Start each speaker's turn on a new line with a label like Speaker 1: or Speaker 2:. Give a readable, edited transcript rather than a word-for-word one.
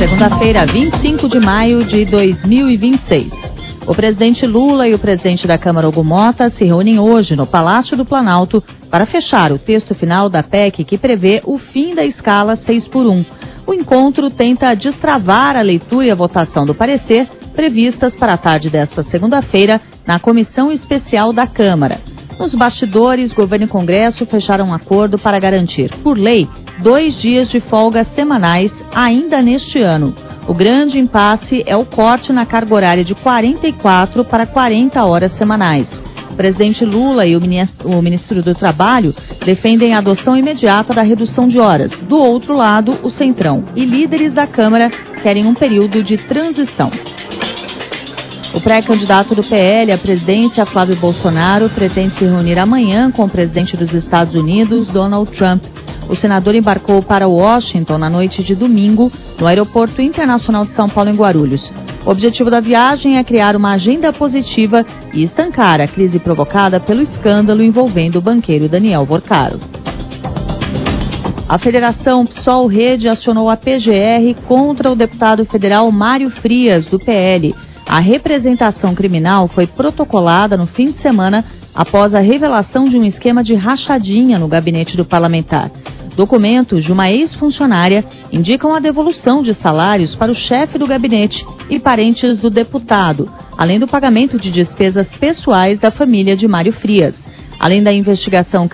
Speaker 1: segunda-feira, 25 de maio de 2026. O presidente Lula e o presidente da Câmara, Hugo Motta, se reúnem hoje no Palácio do Planalto para fechar o texto final da PEC que prevê o fim da escala 6x1. O encontro tenta destravar a leitura e a votação do parecer previstas para a tarde desta segunda-feira na Comissão Especial da Câmara. Nos bastidores, governo e Congresso fecharam um acordo para garantir, por lei, 2 dias de folga semanais ainda neste ano. O grande impasse é o corte na carga horária de 44 para 40 horas semanais. O presidente Lula e o ministro do Trabalho defendem a adoção imediata da redução de horas. Do outro lado, o Centrão e líderes da Câmara querem um período de transição. O pré-candidato do PL à presidência, Flávio Bolsonaro, pretende se reunir amanhã com o presidente dos Estados Unidos, Donald Trump. O senador embarcou para Washington na noite de domingo, no Aeroporto Internacional de São Paulo, em Guarulhos. O objetivo da viagem é criar uma agenda positiva e estancar a crise provocada pelo escândalo envolvendo o banqueiro Daniel Vorcaro. A Federação PSOL-Rede acionou a PGR contra o deputado federal Mário Frias, do PL. A representação criminal foi protocolada no fim de semana após a revelação de um esquema de rachadinha no gabinete do parlamentar. Documentos de uma ex-funcionária indicam a devolução de salários para o chefe do gabinete e parentes do deputado, além do pagamento de despesas pessoais da família de Mário Frias. Além da investigação